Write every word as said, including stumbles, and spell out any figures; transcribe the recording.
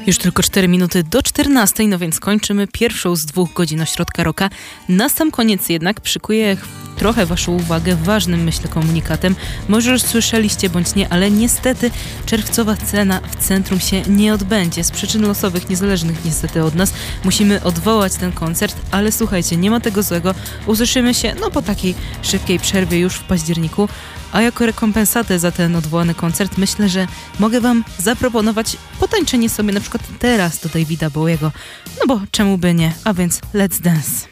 Już tylko cztery minuty do czternastej, no więc kończymy pierwszą z dwóch godzin Ośrodka Rocka. Na sam koniec jednak przykuję trochę waszą uwagę ważnym, myślę, komunikatem. Może już słyszeliście bądź nie, ale niestety czerwcowa scena w centrum się nie odbędzie. Z przyczyn losowych, niezależnych niestety od nas, musimy odwołać ten koncert, ale słuchajcie, nie ma tego złego. Usłyszymy się, no po takiej szybkiej przerwie już w październiku. A jako rekompensatę za ten odwołany koncert myślę, że mogę wam zaproponować potańczenie sobie na przykład teraz do Davida Bowiego. No bo czemu by nie? A więc let's dance.